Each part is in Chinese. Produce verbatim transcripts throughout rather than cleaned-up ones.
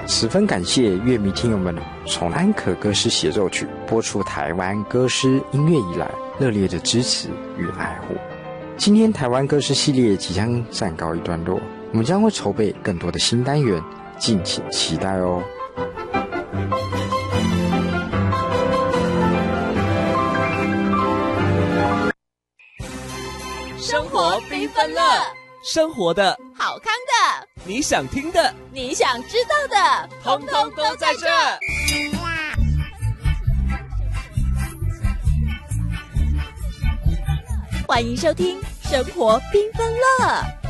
十分感谢乐迷听友们从安可歌诗协奏曲播出台湾歌诗音乐以来热烈的支持与爱护。今天台湾歌诗系列即将暂告一段落，我们将会筹备更多的新单元，敬请期待哦。 生活缤纷乐， 生活的好康的， 你想听的， 你想知道的， 通通都在这。 欢迎收听《生活缤纷乐》。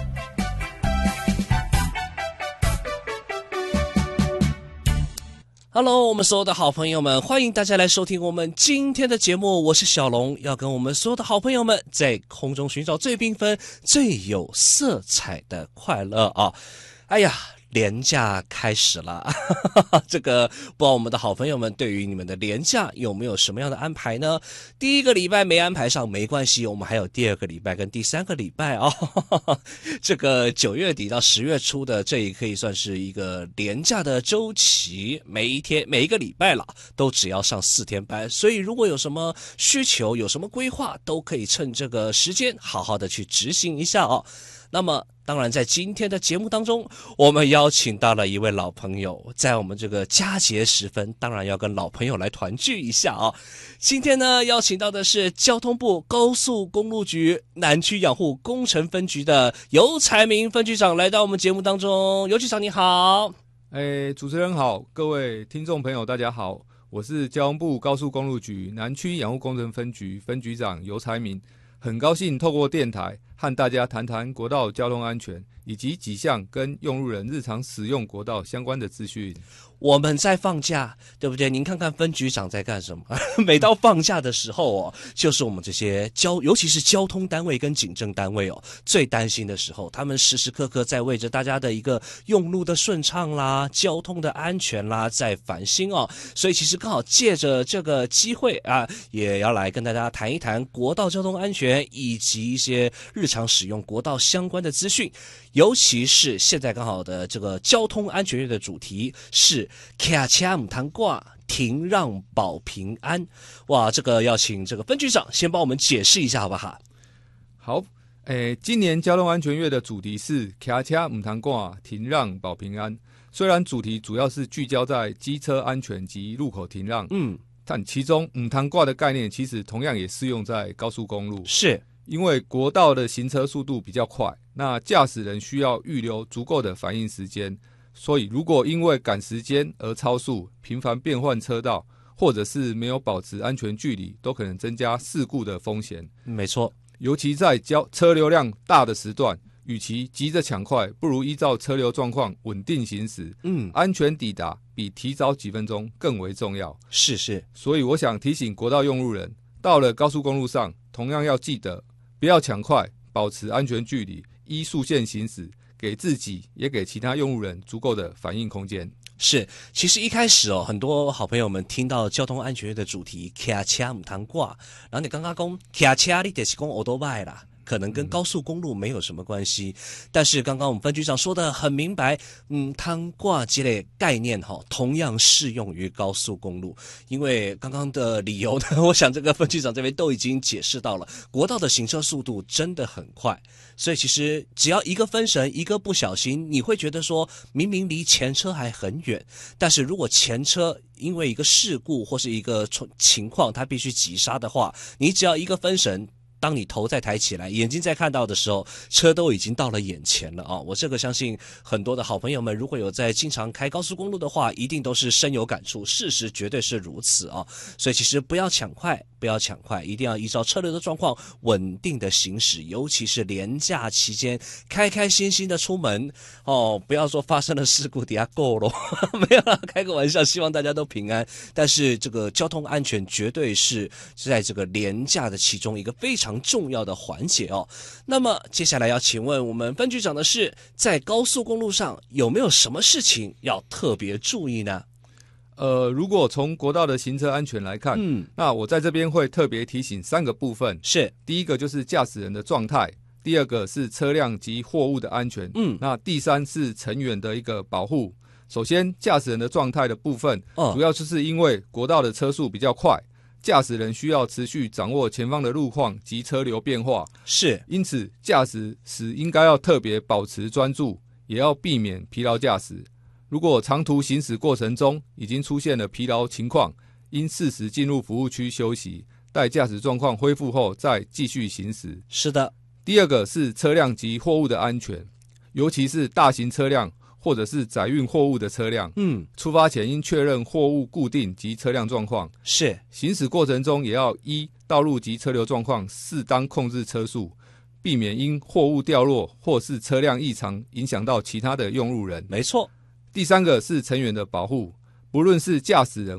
Hello， 我们所有的好朋友们，欢迎大家来收听我们今天的节目。我是小龙，要跟我们所有的好朋友们在空中寻找最缤纷、最有色彩的快乐啊！哎呀，连假开始了，这个不知道我们的好朋友们对于你们的连假有没有什么样的安排呢？第一个礼拜没安排上没关系，我们还有第二个礼拜跟第三个礼拜哦。这个九月底到十月初的这也可以算是一个连假的周期，每一天每一个礼拜啦都只要上四天班，所以如果有什么需求有什么规划，都可以趁这个时间好好的去执行一下哦。那么当然在今天的节目当中，我们邀请到了一位老朋友，在我们这个佳节时分，当然要跟老朋友来团聚一下啊、哦。今天呢邀请到的是交通部高速公路局南区养护工程分局的游才明分局长来到我们节目当中。游局长你好。 哎，主持人好，各位听众朋友大家好，我是交通部高速公路局南区养护工程分局分局长游才明，很高兴透过电台和大家谈谈国道交通安全以及几项跟用路人日常使用国道相关的资讯。 我们在放假，对不对？您看看分局长在干什么？每到放假的时候哦，就是我们这些交，尤其是交通单位跟警政单位哦，最担心的时候，他们时时刻刻在为着大家的一个用路的顺畅啦、交通的安全啦，在烦心哦。所以其实刚好借着这个机会啊，也要来跟大家谈一谈国道交通安全以及一些日常使用国道相关的资讯。尤其是现在刚好的这个交通安全月的主题是骑车不能挂，停让保平安。哇，这个要请这个分局长先帮我们解释一下好不好？ 好，诶，今年交通安全月的主题是骑车不能挂，停让保平安。虽然主题主要是聚焦在机车安全及路口停让，嗯，但其中不能挂的概念其实同样也适用在高速公路。 是。 因为国道的行车速度比较快，那驾驶人需要预留足够的反应时间，所以如果因为赶时间而超速、频繁变换车道，或者是没有保持安全距离，都可能增加事故的风险。 没错， 尤其在交车流量大的时段，与其急着抢快，不如依照车流状况稳定行驶，嗯，安全抵达比提早几分钟更为重要。 是是， 所以我想提醒国道用路人，到了高速公路上，同样要记得不要抢快，保持安全距离，依速线行驶，给自己也给其他用路人足够的反应空间。 是，其实一开始哦，很多好朋友们听到交通安全的主题，骑车不能挂，然后你刚刚讲骑车，你就是讲欧多拜啦。可能跟高速公路没有什么关系，嗯、但是刚刚我们分局长说的很明白，嗯，汤挂这类概念哈，同样适用于高速公路。因为刚刚的理由呢，我想这个分局长这边都已经解释到了，国道的行车速度真的很快，所以其实只要一个分神，一个不小心，你会觉得说明明离前车还很远，但是如果前车因为一个事故或是一个情况，它必须急刹的话，你只要一个分神。当你头再抬起来，眼睛再看到的时候，车都已经到了眼前了啊！我这个相信很多的好朋友们，如果有在经常开高速公路的话，一定都是深有感触。事实绝对是如此啊！所以其实不要抢快，不要抢快，一定要依照车流的状况稳定的行驶，尤其是连假期间，开开心心的出门哦！不要说发生了事故，底下够了，没有啦，开个玩笑，希望大家都平安。但是这个交通安全绝对是在这个连假的其中一个非常重要的环节哦。那么接下来要请问我们分局长的是，在高速公路上有没有什么事情要特别注意呢？ 呃，如果从国道的行车安全来看，嗯，那我在这边会特别提醒三个部分。 是， 第一个就是驾驶人的状态，第二个是车辆及货物的安全，嗯，那第三是成员的一个保护。 首先，驾驶人的状态的部分， 哦主要就是因为国道的车速比较快，驾驶人需要持续掌握前方的路况及车流变化， 是因此驾驶时应该要特别保持专注，也要避免疲劳驾驶。如果长途行驶过程中已经出现了疲劳情况，应适时进入服务区休息，待驾驶状况恢复后再继续行驶。 是的， 第二个是车辆及货物的安全，尤其是大型车辆或者是载运货物的车辆， 嗯， 出发前应确认货物固定及车辆状况， 是行驶过程中也要依道路及车流状况适当控制车速，避免因货物掉落或是车辆异常影响到其他的用路人。 没错。 第三个是成员的保护，不论是驾驶人